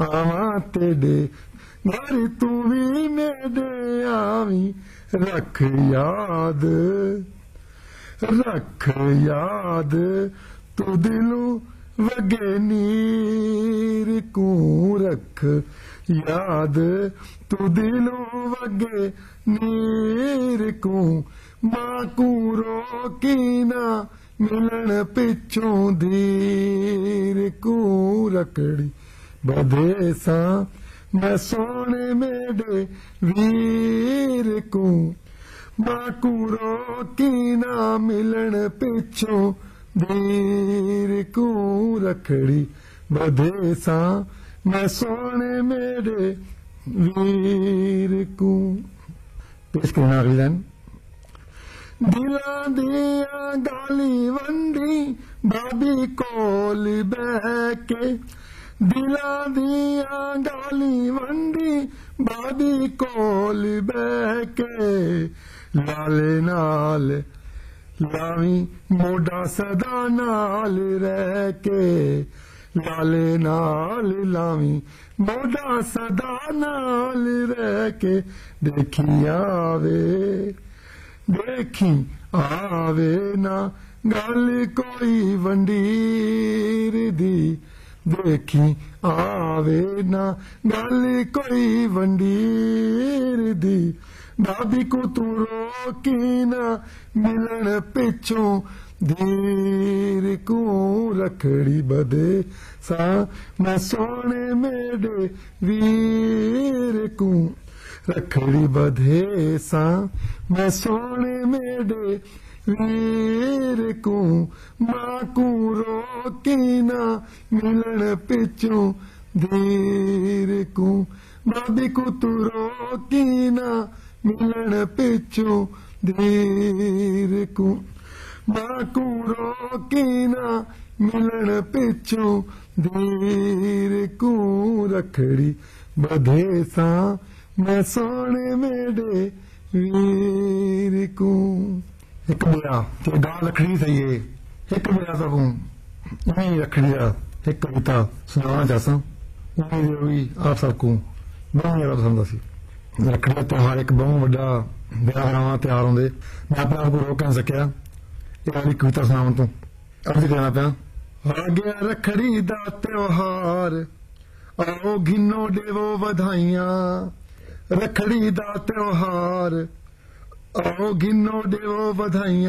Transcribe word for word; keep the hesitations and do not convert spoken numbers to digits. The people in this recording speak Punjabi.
ਆਵਾਂ ਤੇਡੇ ਘਰ ਤੂੰ ਵੀ ਮੇਰੇ ਆਵੀਂ ਰੱਖ ਯਾਦ ਰੱਖ ਯਾਦ ਤੂੰ ਦਿਲੋਂ ਵਗੇ ਨੀਰ ਕੂ ਰੱਖ ਯਾਦ ਤੂੰ ਦਿਲੋਂ ਵਗੇ ਨੀਰ ਕੂ ਮਾਂ ਕੂ ਰੋਕੀ ਨਾ ਮਿਲਣ ਪਿੱਛੋਂ ਧੀਰ ਕੂ ਰਖੜੀ ਬਧੇ ਸਾਂ ਮੈਂ ਸੋਹਣੇ ਮੇਡੇ ਵੀਰ ਕੂ ਮਾਂ ਕੂ ਰੋਕੀ ਨਾ ਮਿਲਣ ਪਿੱਛੋਂ ਧੀਰ ਕੂ ਰਖੜੀ ਬਧੇ ਸਾਂ ਮੈਂ ਸੋਹਣੇ ਮੇਡੇ ਵੀਰ ਕੂ ਪੇਸ਼ ਕਰਨਾ ਅਗਲੀ ਲਾਈਨ ਦਿਲਾਂ ਦੀਆਂ ਗਾਲੀ ਵੰਡੀ ਬਾਬੀ ਕੋਲ ਬਹਿ ਕੇ ਦਿਲਾਂ ਦੀਆਂ ਗਾਲੀ ਵੰਡੀ ਬਾਬੀ ਕੋਲ ਬਹਿ ਕੇ ਲਾਲੇ ਨਾਲ ਲਾਵੀਂ ਮੋਢਾ ਸਦਾ ਨਾਲ ਰਹਿ ਕੇ ਲਾਲੇ ਨਾਲ ਲਾਵੀਂ ਮੋਢਾ ਸਦਾ ਨਾਲ ਰਹਿ ਕੇ ਦੇਖੀ ਆਵੇ ਦੇਖੀ ਆਵੇ ਨਾ ਗੱਲ ਕੋਈ ਵੰਡੀਰ ਦੀ ਦੇਖੀ ਆਵੇ ਨਾ ਗੱਲ ਕੋਈ ਵੰਡੀਰ ਦੀ ਬਾਬੀ ਕੋ ਤੂੰ ਰੋਕੀ ਨਾ ਮਿਲਣ ਪਿੱਛੋਂ ਧੀਰ ਕੂ ਰਖੜੀ ਬਧੇ ਸਾਂ ਮੈਂ ਸੋਹਣੇ ਮੇਡੇ ਵੀਰ ਕੂ रखड़ी बधे सां मैं सोने मेरे वीर को मां को रोकी ना मिलन पिछों धीर को बाबी को तू रोकी ना मिलन पिछों धीर को मां को रोकी ना मिलन पिछों धीर को रखड़ी बधे सां मैं सोने मेरे वीर को एक मेरा ते गा लखड़ी सही है एक मेरा तो नहीं रखड़ी एक कविता सुनाना चाहता उम्मीद हुई आप सबको बहुत ज्यादा पसंद सी रखड़ी का त्योहार एक बहुत बड़ा ब्याह त्योहार होंगे मैं अपने आप को रोक नहीं सकिया ये वाली कविता सुनावन तो अर्ज करना पाया आ गया रखड़ी दा त्योहार आओ घिनो देवो बधाइयां रखड़ी दा त्योहार आओ गिनो देवो बधाइयां